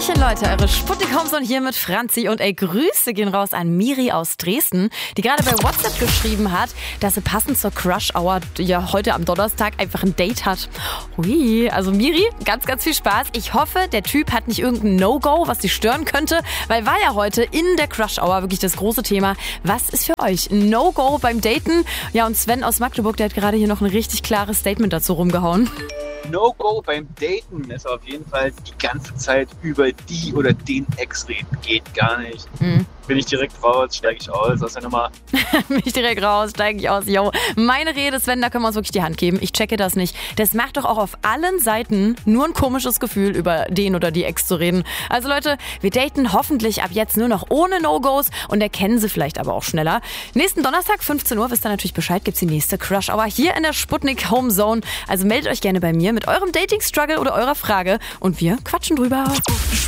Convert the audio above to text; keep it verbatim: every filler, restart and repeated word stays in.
Hallöchen Leute, eure Sputnik Homezone hier mit Franzi und ey, Grüße gehen raus an Miri aus Dresden, die gerade bei WhatsApp geschrieben hat, dass sie passend zur Crush Hour ja heute am Donnerstag einfach ein Date hat. Ui, also Miri, ganz, ganz viel Spaß. Ich hoffe, der Typ hat nicht irgendein No-Go, was sie stören könnte, weil war ja heute in der Crush Hour wirklich das große Thema. Was ist für euch ein No-Go beim Daten? Ja, und Sven aus Magdeburg, der hat gerade hier noch ein richtig klares Statement dazu rumgehauen. No-Go beim Daten ist auf jeden Fall die ganze Zeit über die oder den Ex reden. Geht gar nicht. Mhm. Bin ich direkt raus, steige ich aus aus der Nummer. Bin ich direkt raus, steige ich aus. Yo, meine Rede, Sven, da können wir uns wirklich die Hand geben. Ich checke das nicht. Das macht doch auch auf allen Seiten nur ein komisches Gefühl, über den oder die Ex zu reden. Also Leute, wir daten hoffentlich ab jetzt nur noch ohne No-Gos und erkennen sie vielleicht aber auch schneller. Nächsten Donnerstag, fünfzehn Uhr, wisst ihr natürlich Bescheid, gibt's die nächste Crush Hour hier in der Sputnik Homezone. Also meldet euch gerne bei mir mit eurem Dating-Struggle oder eurer Frage und wir quatschen drüber.